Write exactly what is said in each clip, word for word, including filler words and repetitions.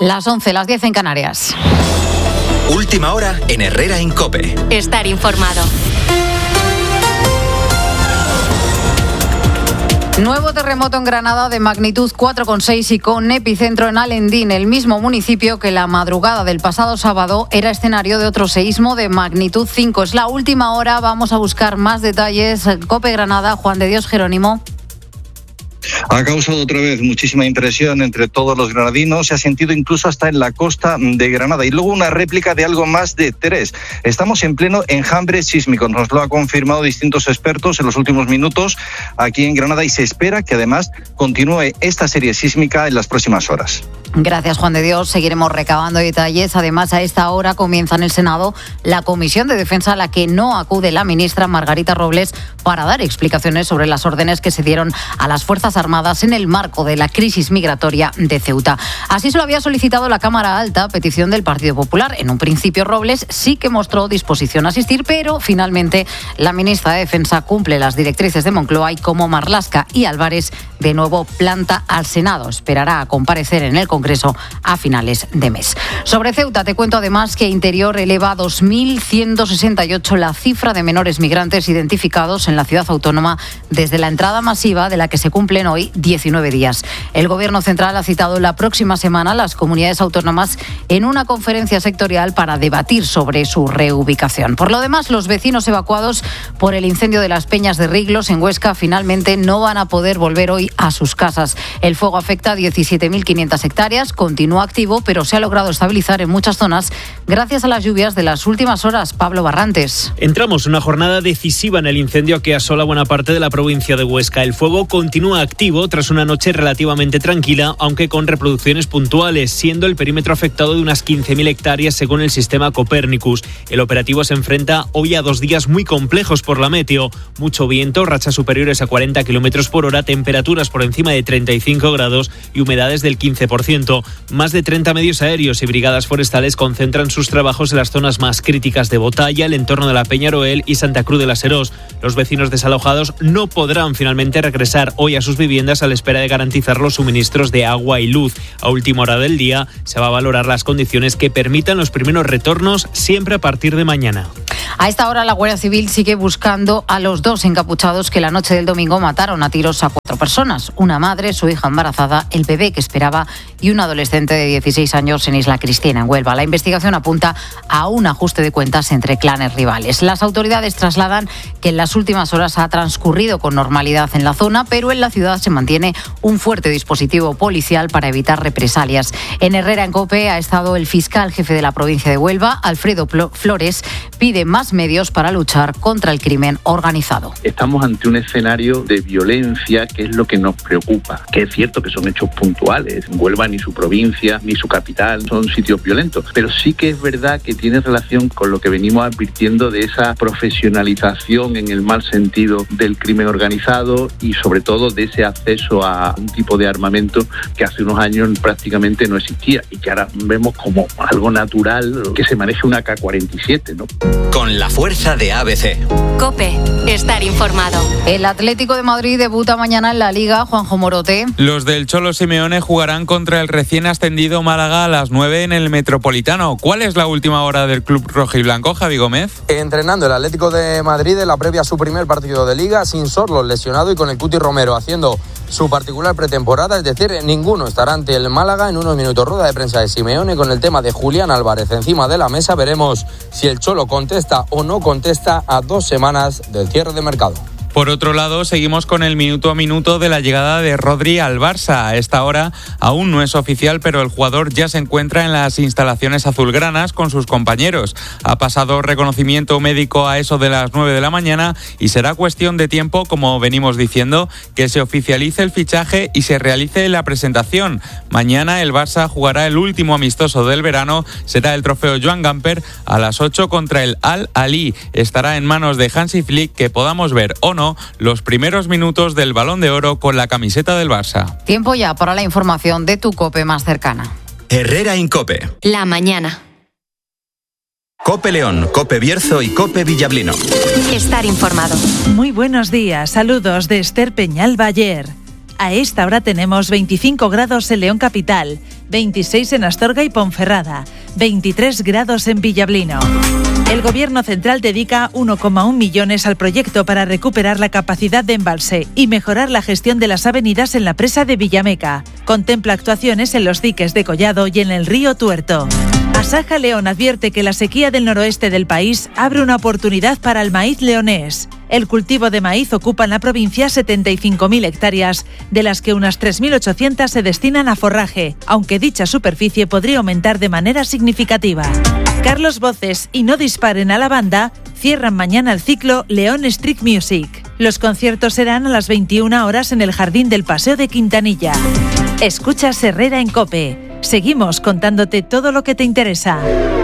Las once, las diez en Canarias. Última hora en Herrera en COPE. Estar informado. Nuevo terremoto en Granada de magnitud cuatro coma seis y con epicentro en Alendín, el mismo municipio que la madrugada del pasado sábado era escenario de otro seísmo de magnitud cinco. Es la última hora, vamos a buscar más detalles. COPE Granada, Juan de Dios Jerónimo. Ha causado otra vez muchísima impresión entre todos los granadinos, se ha sentido incluso hasta en la costa de Granada y luego una réplica de algo más de tres. Estamos en pleno enjambre sísmico, nos lo han confirmado distintos expertos en los últimos minutos aquí en Granada y se espera que además continúe esta serie sísmica en las próximas horas. Gracias, Juan de Dios. Seguiremos recabando detalles. Además, a esta hora comienza en el Senado la Comisión de Defensa a la que no acude la ministra Margarita Robles para dar explicaciones sobre las órdenes que se dieron a las Fuerzas Armadas en el marco de la crisis migratoria de Ceuta. Así se lo había solicitado la Cámara Alta, petición del Partido Popular. En un principio, Robles sí que mostró disposición a asistir, pero finalmente la ministra de Defensa cumple las directrices de Moncloa y como Marlaska y Álvarez de nuevo planta al Senado. Esperará a comparecer en el Congreso Congreso a finales de mes. Sobre Ceuta, te cuento además que Interior eleva a dos mil ciento sesenta y ocho la cifra de menores migrantes identificados en la ciudad autónoma desde la entrada masiva de la que se cumplen hoy diecinueve días. El Gobierno central ha citado la próxima semana a las comunidades autónomas en una conferencia sectorial para debatir sobre su reubicación. Por lo demás, los vecinos evacuados por el incendio de las Peñas de Riglos en Huesca finalmente no van a poder volver hoy a sus casas. El fuego afecta a diecisiete mil quinientas hectáreas, continúa activo, pero se ha logrado estabilizar en muchas zonas gracias a las lluvias de las últimas horas. Pablo Barrantes. Entramos en una jornada decisiva en el incendio que asola buena parte de la provincia de Huesca. El fuego continúa activo tras una noche relativamente tranquila, aunque con reproducciones puntuales, siendo el perímetro afectado de unas quince mil hectáreas según el sistema Copérnicus. El operativo se enfrenta hoy a dos días muy complejos por la meteo. Mucho viento, rachas superiores a cuarenta kilómetros por hora, temperaturas por encima de treinta y cinco grados y humedades del quince por ciento. Más de treinta medios aéreos y brigadas forestales concentran sus trabajos en las zonas más críticas de Botalla, el entorno de la Peñaroel y Santa Cruz de la Serós. Los vecinos desalojados no podrán finalmente regresar hoy a sus viviendas a la espera de garantizar los suministros de agua y luz. A última hora del día se va a valorar las condiciones que permitan los primeros retornos, siempre a partir de mañana. A esta hora la Guardia Civil sigue buscando a los dos encapuchados que la noche del domingo mataron a tiros a cuatro personas. Una madre, su hija embarazada, el bebé que esperaba y un adolescente de dieciséis años en Isla Cristina, en Huelva. La investigación apunta a un ajuste de cuentas entre clanes rivales. Las autoridades trasladan que en las últimas horas ha transcurrido con normalidad en la zona, pero en la ciudad se mantiene un fuerte dispositivo policial para evitar represalias. En Herrera en COPE ha estado el fiscal jefe de la provincia de Huelva, Alfredo Flores, pide más medios para luchar contra el crimen organizado. Estamos ante un escenario de violencia que es lo que nos preocupa, que es cierto que son hechos puntuales. Huelva ni su provincia ni su capital son sitios violentos, pero sí que es verdad que tiene relación con lo que venimos advirtiendo de esa profesionalización en el mal sentido del crimen organizado y sobre todo de ese acceso a un tipo de armamento que hace unos años prácticamente no existía y que ahora vemos como algo natural que se maneje una K cuarenta y siete, ¿no? Con la fuerza de A B C. COPE, estar informado. El Atlético de Madrid debuta mañana en la Liga, Juanjo Morote. Los del Cholo Simeone jugarán contra el recién ascendido Málaga a las nueve en el Metropolitano. ¿Cuál es la última hora del club rojiblanco, Javi Gómez? Entrenando el Atlético de Madrid en la previa a su primer partido de Liga, sin Sorlos lesionado y con el Cuti Romero haciendo su particular pretemporada, es decir, ninguno estará ante el Málaga. En unos minutos rueda de prensa de Simeone con el tema de Julián Álvarez encima de la mesa. Veremos si el Cholo contesta o no contesta a dos semanas del cierre de mercado. Por otro lado, seguimos con el minuto a minuto de la llegada de Rodri al Barça. A esta hora aún no es oficial, pero el jugador ya se encuentra en las instalaciones azulgranas con sus compañeros. Ha pasado reconocimiento médico a eso de las nueve de la mañana y será cuestión de tiempo, como venimos diciendo, que se oficialice el fichaje y se realice la presentación. Mañana el Barça jugará el último amistoso del verano. Será el trofeo Joan Gamper a las ocho contra el Al-Ahly. Estará en manos de Hansi Flick que podamos ver o no los primeros minutos del Balón de Oro con la camiseta del Barça. Tiempo ya para la información de tu COPE más cercana. Herrera en COPE. La mañana. COPE León, COPE Bierzo y COPE Villablino. Estar informado. Muy buenos días, saludos de Esther Peñal Bayer. A esta hora tenemos veinticinco grados en León Capital, veintiséis en Astorga y Ponferrada, veintitrés grados en Villablino. El Gobierno central dedica uno coma uno millones al proyecto para recuperar la capacidad de embalse y mejorar la gestión de las avenidas en la presa de Villameca. Contempla actuaciones en los diques de Collado y en el río Tuerto. Asaja León advierte que la sequía del noroeste del país abre una oportunidad para el maíz leonés. El cultivo de maíz ocupa en la provincia setenta y cinco mil hectáreas, de las que unas tres mil ochocientas se destinan a forraje, aunque dicha superficie podría aumentar de manera significativa. Carlos Voces y No disparen a la banda cierran mañana el ciclo León Street Music. Los conciertos serán a las veintiuna horas en el Jardín del Paseo de Quintanilla. Escuchas Herrera en COPE. Seguimos contándote todo lo que te interesa.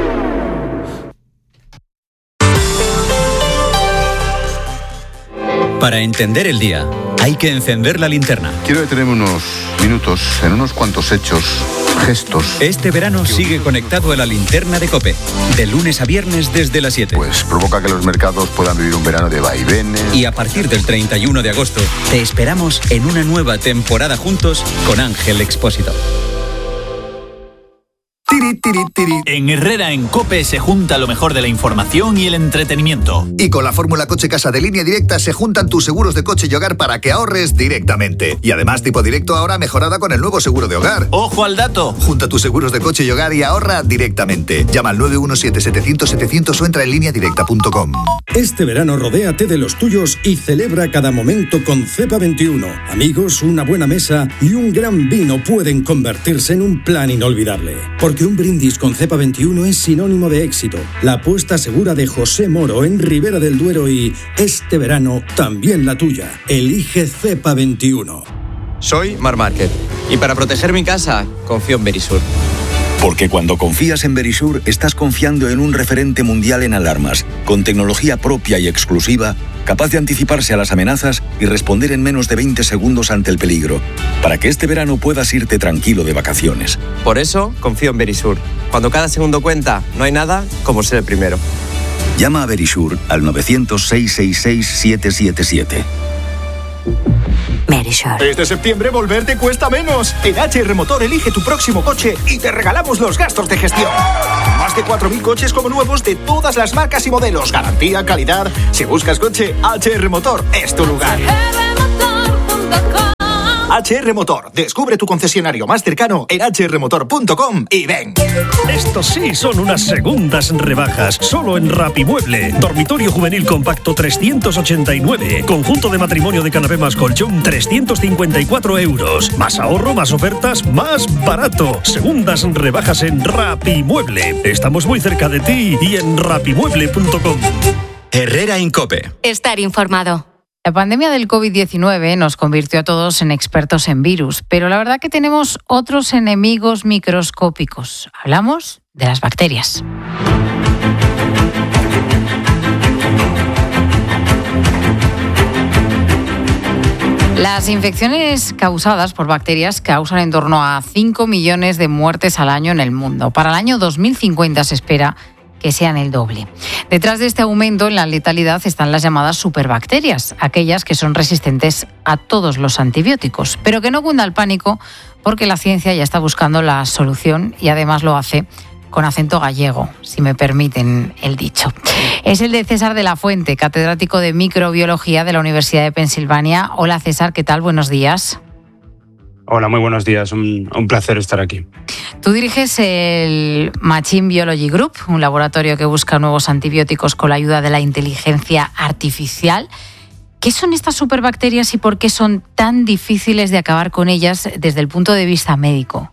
Para entender el día, hay que encender la linterna. Quiero detenerme unos minutos en unos cuantos hechos, gestos. Este verano sigue conectado a la linterna de COPE, de lunes a viernes desde las siete. Pues provoca que los mercados puedan vivir un verano de vaivenes. Y a partir del treinta y uno de agosto, te esperamos en una nueva temporada juntos con Ángel Expósito. Tiri, tiri, tiri. En Herrera en COPE se junta lo mejor de la información y el entretenimiento. Y con la fórmula Coche Casa de Línea Directa se juntan tus seguros de coche y hogar para que ahorres directamente. Y además tipo directo ahora mejorada con el nuevo seguro de hogar. ¡Ojo al dato! Junta tus seguros de coche y hogar y ahorra directamente. Llama al nueve uno siete, setecientos, setecientos o entra en línea directa punto com. Este verano rodéate de los tuyos y celebra cada momento con Cepa veintiuno. Amigos, una buena mesa y un gran vino pueden convertirse en un plan inolvidable. Porque un brindis con Cepa veintiuno es sinónimo de éxito. La apuesta segura de José Moro en Ribera del Duero y este verano también la tuya. Elige Cepa veintiuno. Soy Mar Márquez y para proteger mi casa confío en Verisur. Porque cuando confías en Verisur, estás confiando en un referente mundial en alarmas, con tecnología propia y exclusiva, capaz de anticiparse a las amenazas y responder en menos de veinte segundos ante el peligro, para que este verano puedas irte tranquilo de vacaciones. Por eso confío en Verisur. Cuando cada segundo cuenta, no hay nada como ser el primero. Llama a Verisur al novecientos, seiscientos sesenta y seis, siete siete siete. Verisur. Este septiembre volver te cuesta menos. En H R Motor elige tu próximo coche y te regalamos los gastos de gestión. Más de cuatro mil coches como nuevos de todas las marcas y modelos. Garantía, calidad. Si buscas coche, H R Motor es tu lugar. H R Motor. Descubre tu concesionario más cercano en hache erre motor punto com y ven. Estos sí son unas segundas rebajas. Solo en Rapimueble. Dormitorio juvenil compacto trescientos ochenta y nueve. Conjunto de matrimonio de canapé más colchón trescientos cincuenta y cuatro euros. Más ahorro, más ofertas, más barato. Segundas rebajas en Rapimueble. Estamos muy cerca de ti y en rapimueble punto com. Herrera en COPE. Estar informado. La pandemia del covid diecinueve nos convirtió a todos en expertos en virus, pero la verdad que tenemos otros enemigos microscópicos. Hablamos de las bacterias. Las infecciones causadas por bacterias causan en torno a cinco millones de muertes al año en el mundo. Para el año dos mil cincuenta se espera que sean el doble. Detrás de este aumento en la letalidad están las llamadas superbacterias, aquellas que son resistentes a todos los antibióticos. Pero que no cunda el pánico, porque la ciencia ya está buscando la solución y además lo hace con acento gallego, si me permiten el dicho. Es el de César de la Fuente, catedrático de microbiología de la Universidad de Pensilvania. Hola César, ¿qué tal? Buenos días. Hola, muy buenos días. Un, un placer estar aquí. Tú diriges el Machine Biology Group, un laboratorio que busca nuevos antibióticos con la ayuda de la inteligencia artificial. ¿Qué son estas superbacterias y por qué son tan difíciles de acabar con ellas desde el punto de vista médico?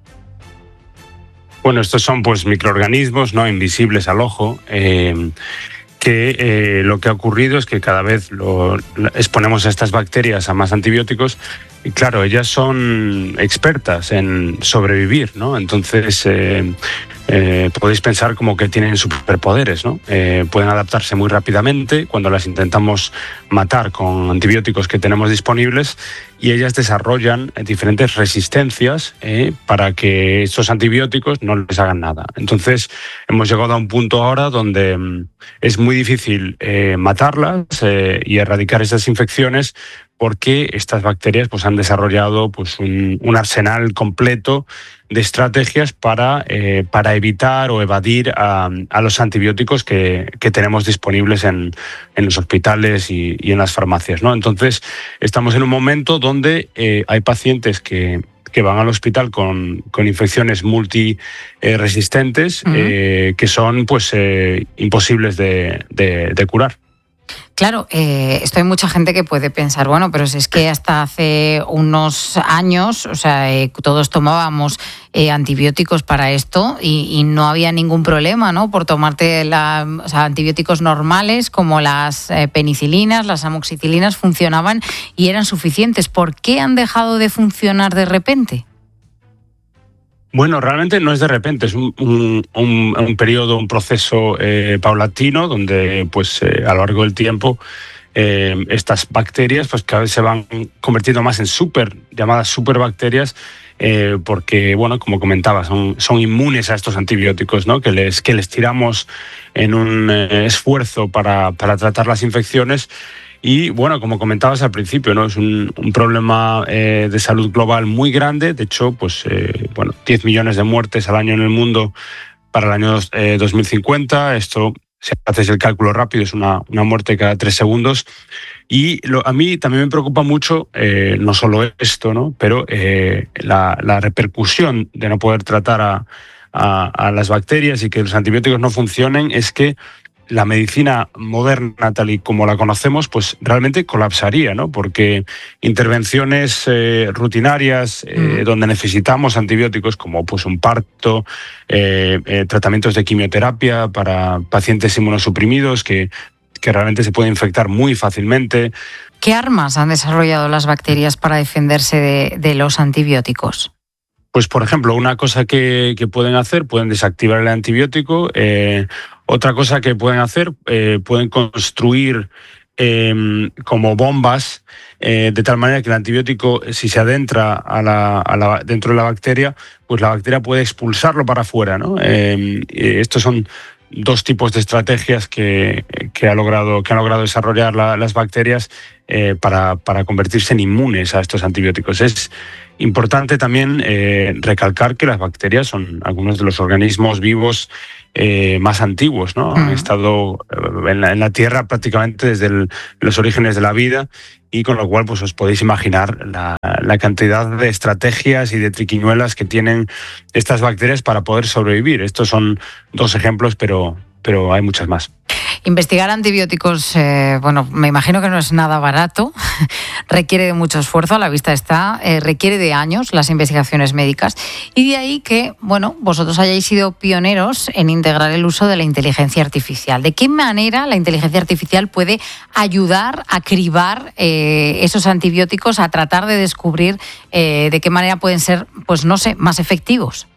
Bueno, estos son pues microorganismos no invisibles al ojo, eh, que eh, lo que ha ocurrido es que cada vez lo, exponemos a estas bacterias a más antibióticos. Y claro, ellas son expertas en sobrevivir, ¿no? Entonces, eh, eh, podéis pensar como que tienen superpoderes, ¿no? Eh, pueden adaptarse muy rápidamente cuando las intentamos matar con antibióticos que tenemos disponibles y ellas desarrollan diferentes resistencias eh, para que estos antibióticos no les hagan nada. Entonces, hemos llegado a un punto ahora donde es muy difícil eh, matarlas eh, y erradicar esas infecciones, porque estas bacterias pues, han desarrollado pues, un, un arsenal completo de estrategias para, eh, para evitar o evadir a, a los antibióticos que, que tenemos disponibles en, en los hospitales y, y en las farmacias, ¿no? Entonces, estamos en un momento donde eh, hay pacientes que, que van al hospital con, con infecciones multiresistentes uh-huh. eh, que son pues, eh, imposibles de, de, de curar. Claro, eh, esto hay mucha gente que puede pensar, bueno, pero si es que hasta hace unos años, o sea, eh, todos tomábamos eh, antibióticos para esto y, y no había ningún problema, ¿no? Por tomarte la, o sea, antibióticos normales como las eh, penicilinas, las amoxicilinas funcionaban y eran suficientes. ¿Por qué han dejado de funcionar de repente? Bueno, realmente no es de repente, es un, un, un, un periodo, un proceso eh, paulatino donde pues eh, a lo largo del tiempo eh, estas bacterias pues cada vez se van convirtiendo más en super, llamadas superbacterias eh, porque, bueno, como comentaba, son, son inmunes a estos antibióticos, ¿no? que, les, que les tiramos en un eh, esfuerzo para, para tratar las infecciones. Y bueno, como comentabas al principio, ¿no? Es un, un problema eh, de salud global muy grande. De hecho, pues eh, bueno, diez millones de muertes al año en el mundo para el año eh, dos mil cincuenta. Esto, si haces el cálculo rápido, es una, una muerte cada tres segundos. Y lo, a mí también me preocupa mucho, eh, no solo esto, ¿no? Pero eh, la, la repercusión de no poder tratar a, a, a las bacterias y que los antibióticos no funcionen es que la medicina moderna, tal y como la conocemos, pues realmente colapsaría, ¿no? Porque intervenciones eh, rutinarias eh, mm. donde necesitamos antibióticos, como pues un parto, eh, eh, tratamientos de quimioterapia para pacientes inmunosuprimidos que, que realmente se pueden infectar muy fácilmente. ¿Qué armas han desarrollado las bacterias para defenderse de, de los antibióticos? Pues, por ejemplo, una cosa que, que pueden hacer, pueden desactivar el antibiótico. Eh, otra cosa que pueden hacer, eh, pueden construir eh, como bombas eh, de tal manera que el antibiótico, si se adentra a la, a la, dentro de la bacteria, pues la bacteria puede expulsarlo para afuera, ¿no? Eh, estos son dos tipos de estrategias que, que, ha logrado, que han logrado desarrollar la, las bacterias eh, para, para convertirse en inmunes a estos antibióticos. Es importante también eh, recalcar que las bacterias son algunos de los organismos vivos eh, más antiguos, ¿no? Uh-huh. Han estado en la, en la Tierra prácticamente desde el, los orígenes de la vida y con lo cual pues os podéis imaginar la, la cantidad de estrategias y de triquiñuelas que tienen estas bacterias para poder sobrevivir. Estos son dos ejemplos, pero, pero hay muchas más. Investigar antibióticos, eh, bueno, me imagino que no es nada barato, requiere de mucho esfuerzo, a la vista está, eh, requiere de años las investigaciones médicas y de ahí que, bueno, vosotros hayáis sido pioneros en integrar el uso de la inteligencia artificial. ¿De qué manera la inteligencia artificial puede ayudar a cribar eh, esos antibióticos, a tratar de descubrir eh, de qué manera pueden ser, pues no sé, más efectivos?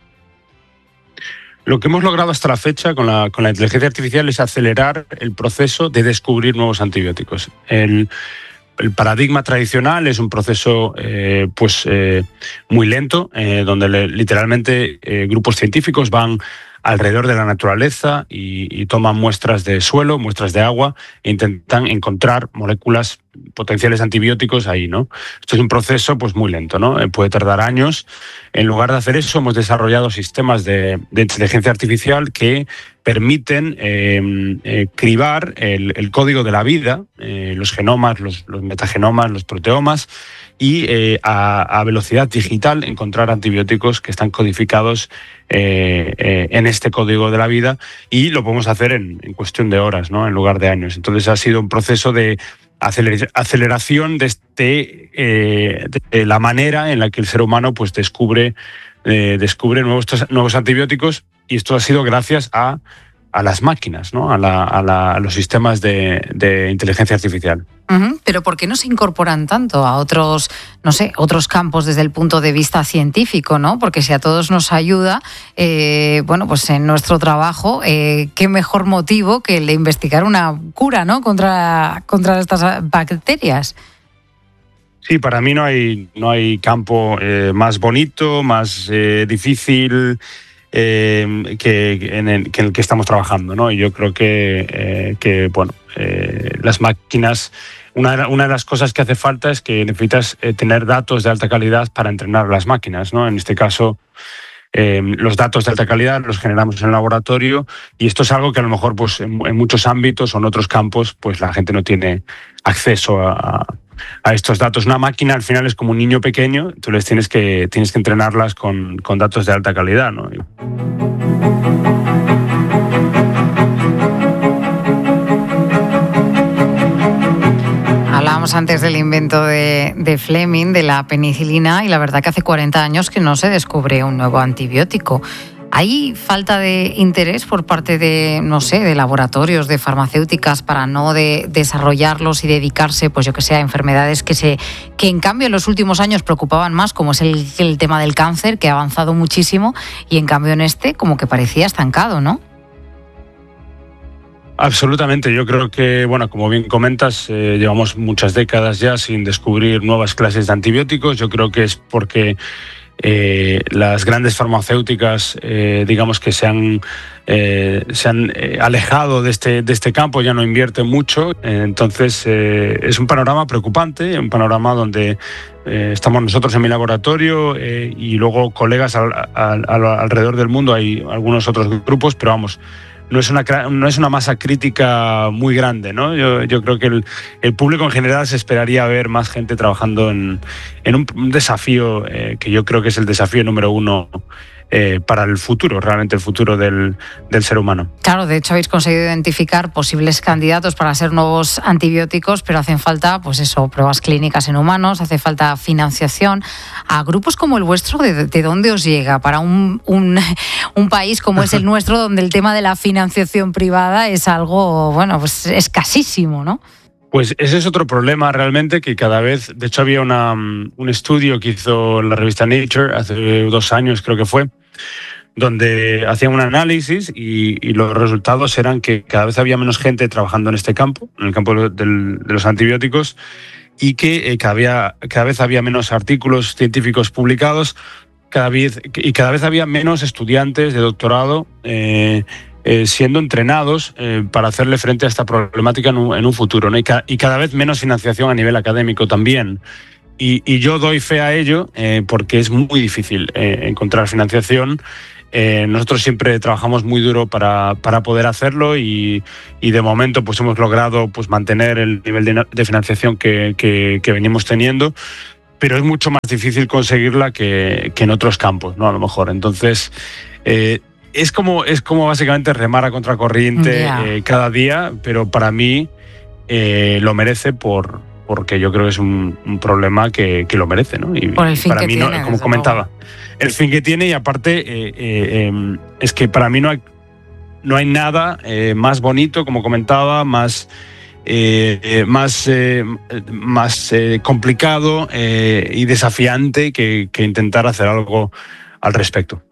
Lo que hemos logrado hasta la fecha con la, con la inteligencia artificial es acelerar el proceso de descubrir nuevos antibióticos. El, el paradigma tradicional es un proceso eh, pues, eh, muy lento, eh, donde le, literalmente eh, grupos científicos van alrededor de la naturaleza y, y toman muestras de suelo, muestras de agua e intentan encontrar moléculas potenciales antibióticos ahí, ¿no? Esto es un proceso pues muy lento, ¿no? Eh, puede tardar años. En lugar de hacer eso, hemos desarrollado sistemas de, de inteligencia artificial que permiten eh, eh, cribar el, el código de la vida, eh, los genomas, los, los metagenomas, los proteomas, y eh, a, a velocidad digital encontrar antibióticos que están codificados eh, eh, en este código de la vida, y lo podemos hacer en, en cuestión de horas, ¿no? En lugar de años. Entonces ha sido un proceso de aceleración de, este, eh, de la manera en la que el ser humano pues, descubre, eh, descubre nuevos, nuevos antibióticos, y esto ha sido gracias a, a las máquinas, ¿no? a, la, a, la, a los sistemas de, de inteligencia artificial. Uh-huh. Pero ¿por qué no se incorporan tanto a otros, no sé, otros campos desde el punto de vista científico, ¿no? Porque si a todos nos ayuda, eh, bueno, pues en nuestro trabajo, eh, qué mejor motivo que el de investigar una cura, ¿no? Contra, contra estas bacterias. Sí, para mí no hay, no hay campo eh, más bonito, más eh, difícil eh, que, en el, que en el que estamos trabajando, ¿no? Y yo creo que, eh, que bueno, eh, las máquinas una, una de las cosas que hace falta es que necesitas eh, tener datos de alta calidad para entrenar las máquinas, ¿no? En este caso, eh, los datos de alta calidad los generamos en el laboratorio y esto es algo que a lo mejor pues, en, en muchos ámbitos o en otros campos pues la gente no tiene acceso a, a estos datos. Una máquina al final es como un niño pequeño, entonces tienes que, tienes que entrenarlas con, con datos de alta calidad, ¿no? Hablábamos antes del invento de, de Fleming, de la penicilina, y la verdad que hace cuarenta años que no se descubre un nuevo antibiótico. ¿Hay falta de interés por parte de, no sé, de laboratorios, de farmacéuticas para no de desarrollarlos y dedicarse, pues yo que sé, a enfermedades que se que en cambio en los últimos años preocupaban más, como es el, el tema del cáncer, que ha avanzado muchísimo, y en cambio en este como que parecía estancado, ¿no? Absolutamente, yo creo que, bueno, como bien comentas, eh, llevamos muchas décadas ya sin descubrir nuevas clases de antibióticos. Yo creo que es porque eh, las grandes farmacéuticas, eh, digamos que se han, eh, se han eh, alejado de este, de este campo, ya no invierten mucho. Eh, entonces, eh, es un panorama preocupante, un panorama donde eh, estamos nosotros en mi laboratorio eh, y luego colegas al, al, al, alrededor del mundo, hay algunos otros grupos, pero vamos, no es una, no es una masa crítica muy grande, ¿no? Yo, yo creo que el, el público en general se esperaría ver más gente trabajando en, en un, un desafío eh, que yo creo que es el desafío número uno eh, para el futuro, realmente el futuro del, del ser humano. Claro, de hecho habéis conseguido identificar posibles candidatos para ser nuevos antibióticos, pero hacen falta, pues eso, pruebas clínicas en humanos, hace falta financiación. A grupos como el vuestro, ¿de, de dónde os llega? Para un, un, un país como es el nuestro, donde el tema de la financiación privada es algo, bueno, pues escasísimo, ¿no? Pues ese es otro problema realmente, que cada vez, de hecho había una, un estudio que hizo la revista Nature hace dos años creo que fue, donde hacían un análisis y, y los resultados eran que cada vez había menos gente trabajando en este campo, en el campo del, de los antibióticos, y que eh, cada, había, cada vez había menos artículos científicos publicados cada vez, y cada vez había menos estudiantes de doctorado eh, eh, siendo entrenados eh, para hacerle frente a esta problemática en un, en un futuro, ¿no? Y, ca, y cada vez menos financiación a nivel académico también. Y, y yo doy fe a ello eh, porque es muy difícil eh, encontrar financiación. Eh, nosotros siempre trabajamos muy duro para, para poder hacerlo y, y de momento pues hemos logrado pues, mantener el nivel de, de financiación que, que, que venimos teniendo, pero es mucho más difícil conseguirla que, que en otros campos, ¿no? A lo mejor. Entonces, eh, es, como, es como básicamente remar a contracorriente yeah. eh, cada día, pero para mí eh, lo merece por... porque yo creo que es un, un problema que, que lo merece, ¿no? Y por el fin para que mí, tiene, no, como comentaba, luego. el fin que tiene y aparte eh, eh, eh, es que para mí no hay, no hay nada eh, más bonito, como comentaba, más, eh, eh, más, eh, más eh, complicado eh, y desafiante que, que intentar hacer algo al respecto.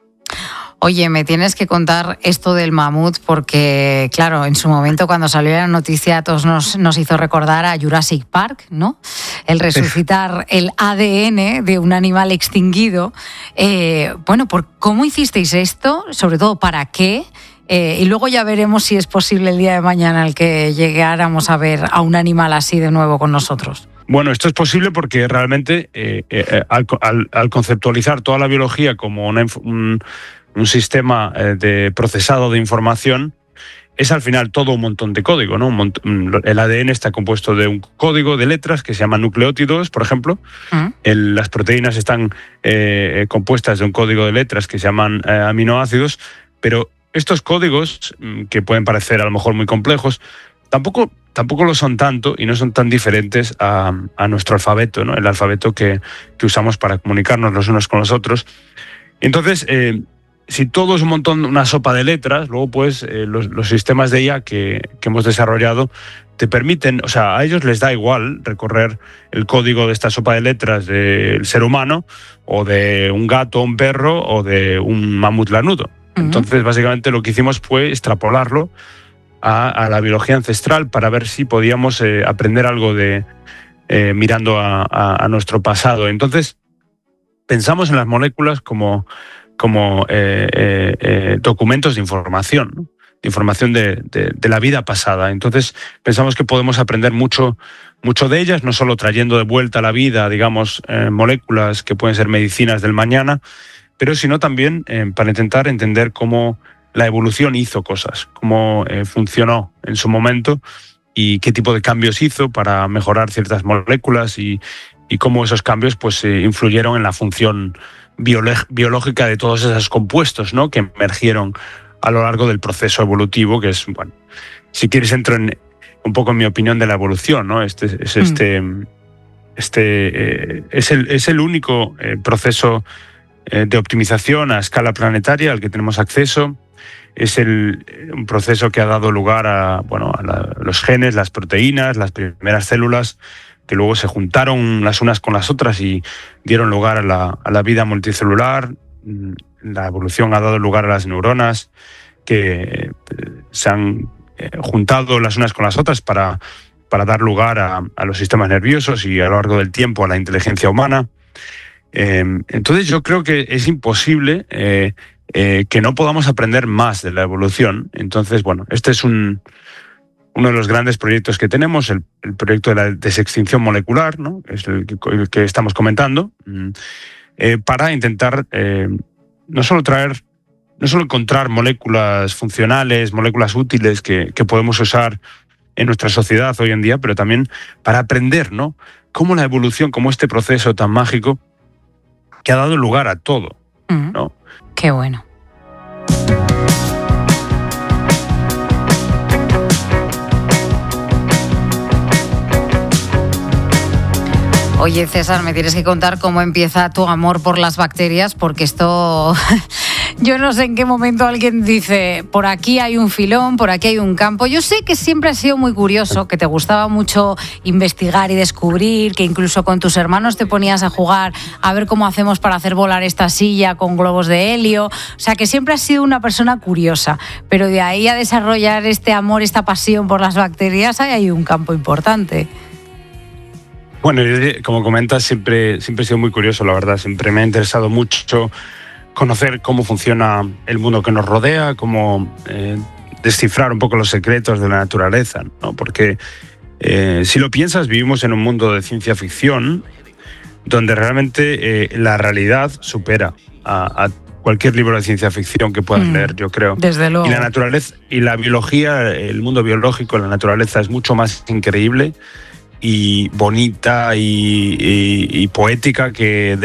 Oye, me tienes que contar esto del mamut porque, claro, en su momento cuando salió la noticia a todos nos, nos hizo recordar a Jurassic Park, ¿no? El resucitar el A D N de un animal extinguido. Eh, bueno, ¿por cómo hicisteis esto? Sobre todo, ¿para qué? Eh, y luego ya veremos si es posible el día de mañana el que llegáramos a ver a un animal así de nuevo con nosotros. Bueno, esto es posible porque realmente eh, eh, al, al, al conceptualizar toda la biología como una, un... un sistema de procesado de información, es al final todo un montón de código, ¿no? Un montón, el A D N está compuesto de un código de letras que se llaman nucleótidos, por ejemplo. ¿Mm? El, las proteínas están eh, compuestas de un código de letras que se llaman eh, aminoácidos, pero estos códigos, que pueden parecer a lo mejor muy complejos, tampoco, tampoco lo son tanto y no son tan diferentes a, a nuestro alfabeto, ¿no? El alfabeto que, que usamos para comunicarnos los unos con los otros. Entonces, eh, si todo es un montón, una sopa de letras, luego pues eh, los, los sistemas de I A que, que hemos desarrollado te permiten, o sea, a ellos les da igual recorrer el código de esta sopa de letras del ser humano o de un gato, un perro o de un mamut lanudo. Uh-huh. Entonces, básicamente lo que hicimos fue extrapolarlo a, a la biología ancestral para ver si podíamos eh, aprender algo de eh, mirando a, a, a nuestro pasado. Entonces, pensamos en las moléculas como... como eh, eh, eh, documentos de información, ¿no? información de, de, de la vida pasada. Entonces pensamos que podemos aprender mucho, mucho de ellas, no solo trayendo de vuelta a la vida, digamos, eh, moléculas que pueden ser medicinas del mañana, pero sino también eh, para intentar entender cómo la evolución hizo cosas, cómo eh, funcionó en su momento y qué tipo de cambios hizo para mejorar ciertas moléculas y, y cómo esos cambios pues, eh, influyeron en la función biolo- biológica de todos esos compuestos, ¿no?, que emergieron a lo largo del proceso evolutivo, que es, bueno, si quieres entro en un poco en mi opinión de la evolución, ¿no? Este es este, mm. este eh, es el es el único eh, proceso eh, de optimización a escala planetaria al que tenemos acceso. Es el un proceso que ha dado lugar a, bueno, a la, los genes, las proteínas, las primeras células que luego se juntaron las unas con las otras y dieron lugar a la, a la vida multicelular. La evolución ha dado lugar a las neuronas que se han juntado las unas con las otras para, para dar lugar a, a los sistemas nerviosos y a lo largo del tiempo a la inteligencia humana. Eh, entonces yo creo que es imposible eh, eh, que no podamos aprender más de la evolución. Entonces, bueno, este es un, uno de los grandes proyectos que tenemos, el, el proyecto de la desextinción molecular, ¿no?, es el que, el que estamos comentando, eh, para intentar eh, no solo traer, no solo encontrar moléculas funcionales, moléculas útiles que, que podemos usar en nuestra sociedad hoy en día, pero también para aprender, ¿no?, cómo la evolución, como este proceso tan mágico que ha dado lugar a todo, ¿no? Qué bueno. Oye, César, me tienes que contar cómo empieza tu amor por las bacterias, porque esto... Yo no sé en qué momento alguien dice, por aquí hay un filón, por aquí hay un campo. Yo sé que siempre has sido muy curioso, que te gustaba mucho investigar y descubrir, que incluso con tus hermanos te ponías a jugar a ver cómo hacemos para hacer volar esta silla con globos de helio. O sea, que siempre has sido una persona curiosa. Pero de ahí a desarrollar este amor, esta pasión por las bacterias, ahí hay un campo importante. Bueno, yo, como comentas, siempre, siempre he sido muy curioso, la verdad. Siempre me ha interesado mucho conocer cómo funciona el mundo que nos rodea, cómo eh, descifrar un poco los secretos de la naturaleza, ¿no? Porque eh, si lo piensas, vivimos en un mundo de ciencia ficción donde realmente eh, la realidad supera a, a cualquier libro de ciencia ficción que puedas mm, leer, yo creo. Desde luego. Y la naturaleza y la biología, el mundo biológico, la naturaleza es mucho más increíble y bonita y, y, y poética que